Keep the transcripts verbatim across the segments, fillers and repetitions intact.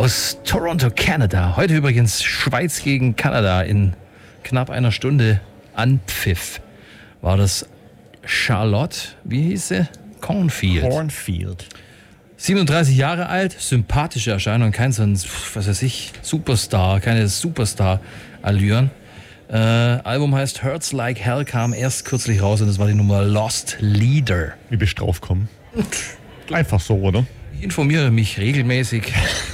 aus Toronto, Kanada. Heute übrigens Schweiz gegen Kanada in knapp einer Stunde Anpfiff. War das Charlotte, wie hieß sie? Cornfield. Cornfield. siebenunddreißig Jahre alt, sympathische Erscheinung, kein so ein, was weiß ich, Superstar, keine Superstar-Allüren. Äh, Album heißt Hurts Like Hell, kam erst kürzlich raus und das war die Nummer Lost Leader. Wie bist du draufgekommen? Einfach so, oder? Ich informiere mich regelmäßig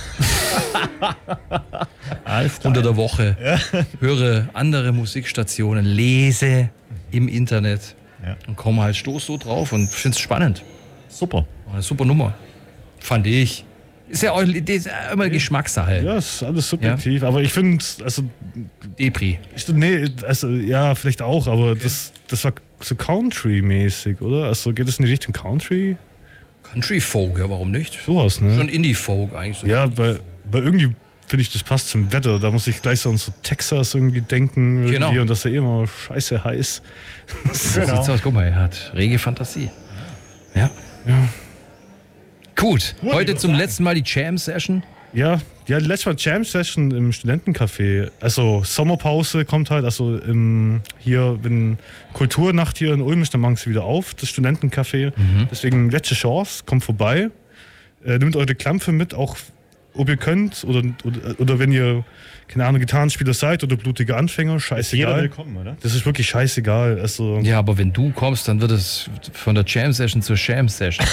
unter der Woche, ja. Höre andere Musikstationen, lese im Internet ja. und komme halt stoß so drauf und finde es spannend. Super. Eine super Nummer, fand ich. Ist ja auch ist ja immer Geschmackssache. Ja, ist alles subjektiv, ja. aber ich finde, also... Depri. Ich, nee, also, ja, vielleicht auch, aber okay. das, das war so Country-mäßig, oder? Also geht es in die Richtung Country? Country-Folk, ja, warum nicht? Sowas, ne? Schon Indie-Folk eigentlich. So. Ja, weil, weil irgendwie finde ich, das passt zum Wetter. Da muss ich gleich so an so Texas irgendwie denken. Irgendwie, genau. Und das ist ja immer scheiße heiß. So genau. Sieht's aus. Guck mal, er hat rege Fantasie. Ja. Ja. Gut, heute zum letzten Mal die Jam-Session. Ja, ja, letztes Mal Jam-Session im Studentencafé. Also Sommerpause kommt halt, also im, hier, wenn Kulturnacht hier in Ulm ist, dann machen sie wieder auf, das Studentencafé. Mhm. Deswegen letzte Chance, kommt vorbei. Äh, nehmt eure Klampfe mit, auch ob ihr könnt oder, oder, oder wenn ihr, keine Ahnung, Gitarrenspieler seid oder blutige Anfänger, scheißegal. Jeder willkommen, oder? Das ist wirklich scheißegal. Also ja, aber wenn du kommst, dann wird es von der Jam-Session zur Sham-Session.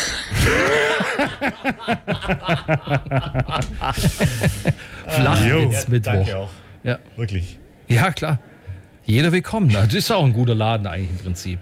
Flachwitz-Mittwoch. Danke auch. Ja. Wirklich. Ja, klar. Jeder willkommen. Das ist auch ein guter Laden eigentlich im Prinzip.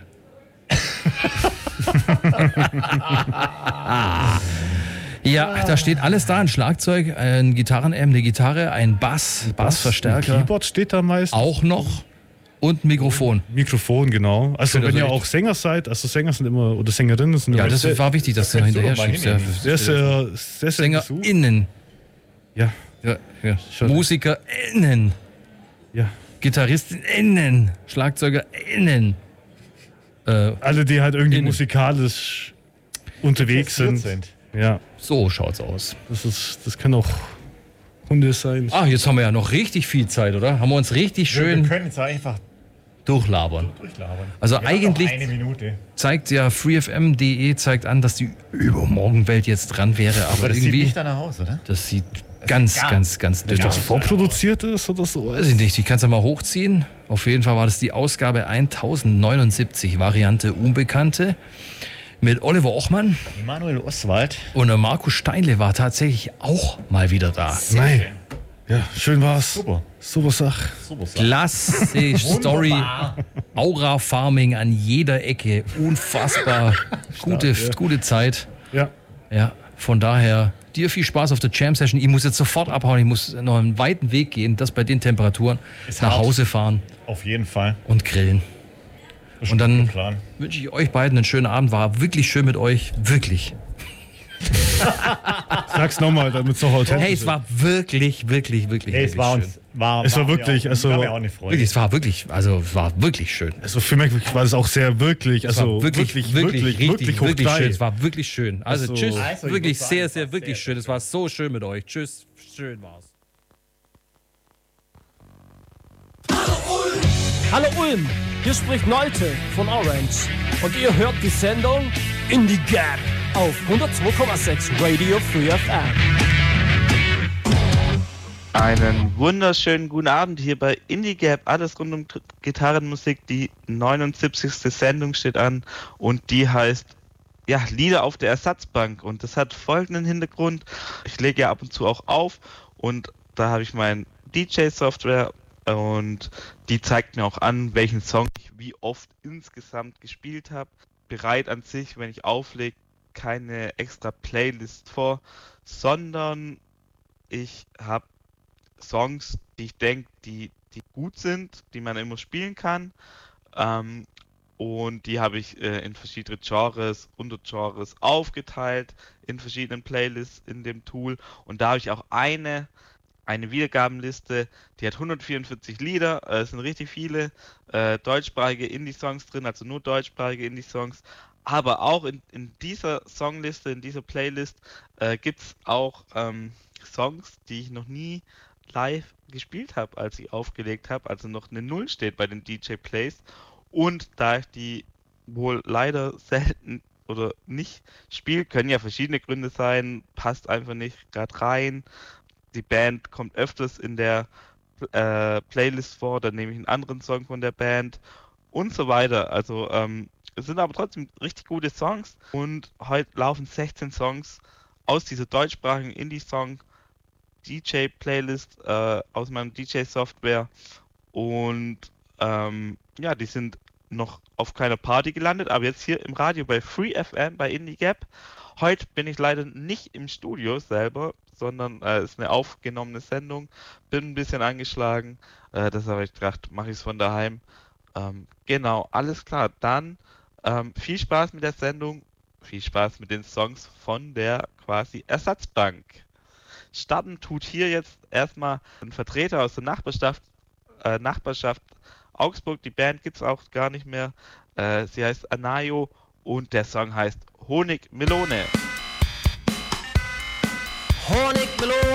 Ja, da steht alles da, ein Schlagzeug, ein Gitarrenamp, eine Gitarre, ein Bass, Bassverstärker. Ein Keyboard steht da meist. Auch noch. Und ein Mikrofon. Mikrofon, genau. Also wenn das ihr auch Sänger seid, also Sänger sind immer, oder Sängerinnen sind ja, immer... Ja, das sehr, war wichtig, dass du hinterher schiebst. Ja, sehr, sehr, sehr, SängerInnen. Ja. ja, ja. MusikerInnen. Ja. GitarristInnen. SchlagzeugerInnen. Äh, Alle, die halt irgendwie innen. musikalisch unterwegs sind. sind. Ja. So schaut's aus. Das ist, das kann auch Hunde sein. Ah, jetzt haben wir ja noch richtig viel Zeit, oder? Haben wir uns richtig schön... Wir können jetzt einfach durchlabern. durchlabern. Also wir eigentlich eine Minute. Zeigt ja freefm punkt de zeigt an, dass die Übermorgenwelt jetzt dran wäre, aber, aber das irgendwie sieht nicht danach aus, oder? Das sieht das ganz, ganz, ganz, ganz dünn aus. Ist das vorproduziert ist oder so? Weiß ich nicht, ich kann es ja mal hochziehen. Auf jeden Fall war das die Ausgabe tausendneunundsiebzig, Variante Unbekannte, mit Oliver Ochmann. Emanuel Oswald. Und der Markus Steinle war tatsächlich auch mal wieder da. Nein. Ja, schön war's. Super. Super Sache. Klasse Story. Aura Farming an jeder Ecke. Unfassbar. gute, ja. gute Zeit. Ja. Ja, von daher dir viel Spaß auf der Jam Session. Ich muss jetzt sofort abhauen. Ich muss noch einen weiten Weg gehen. Das bei den Temperaturen. Ist nach hart. Hause fahren. Auf jeden Fall. Und grillen. Und dann wünsche ich euch beiden einen schönen Abend. War wirklich schön mit euch. Wirklich. Sag's nochmal, damit es noch authentisch ist. Hey, es war wirklich, wirklich, wirklich, hey, wirklich es war schön. Uns, war, es war, war wirklich, auch, also, war mir auch eine Freude. Wirklich, es war wirklich, also es war wirklich schön. Also für mich war das auch sehr wirklich, also es war wirklich, wirklich, wirklich, wirklich, wirklich, wirklich, wirklich schön. Es war wirklich schön. Also, also tschüss, also, wirklich sagen, sehr, sehr, wirklich sehr schön. Es war so schön mit euch. Tschüss, schön war's. Hallo Ulm! Hallo Ulm! Hier spricht Nolte von Orange. Und ihr hört die Sendung Indie Gap auf hundertzwei Komma sechs Radio Free F M. Einen wunderschönen guten Abend hier bei Indie Gap. Alles rund um Gitarrenmusik. Die neunundsiebzigste Sendung steht an und die heißt ja, Lieder auf der Ersatzbank. Und das hat folgenden Hintergrund. Ich lege ja ab und zu auch auf und da habe ich mein D J-Software und die zeigt mir auch an, welchen Song ich wie oft insgesamt gespielt habe. Bereit an sich, wenn ich auflege, keine extra Playlist vor, sondern ich habe Songs, die ich denke, die, die gut sind, die man immer spielen kann. Ähm, und die habe ich äh, in verschiedene Genres, Untergenres aufgeteilt, in verschiedenen Playlists in dem Tool. Und da habe ich auch eine, eine Wiedergabenliste, die hat hundertvierundvierzig Lieder, äh, es sind richtig viele äh, deutschsprachige Indie-Songs drin, also nur deutschsprachige Indie-Songs, Aber auch in, in dieser Songliste, in dieser Playlist äh, gibt es auch ähm, Songs, die ich noch nie live gespielt habe, als ich aufgelegt habe. Also noch eine Null steht bei den D J Plays. Und da ich die wohl leider selten oder nicht spiele, können ja verschiedene Gründe sein, passt einfach nicht gerade rein. Die Band kommt öfters in der äh, Playlist vor, dann nehme ich einen anderen Song von der Band und so weiter. Also ähm, es sind aber trotzdem richtig gute Songs und heute laufen sechzehn Songs aus dieser deutschsprachigen Indie-Song D J-Playlist äh, aus meinem D J-Software und ähm, ja, die sind noch auf keiner Party gelandet, aber jetzt hier im Radio bei Free F M bei IndieGap. Heute bin ich leider nicht im Studio selber, sondern es äh, ist eine aufgenommene Sendung. Bin ein bisschen angeschlagen, äh, deshalb habe ich gedacht, mache ich es von daheim. Ähm, genau, alles klar. Dann ähm, viel Spaß mit der Sendung, viel Spaß mit den Songs von der quasi Ersatzbank. Starten tut hier jetzt erstmal ein Vertreter aus der Nachbarschaft, äh, Nachbarschaft Augsburg. Die Band gibt es auch gar nicht mehr. Äh, sie heißt Anayo und der Song heißt Honigmelone. Honigmelone.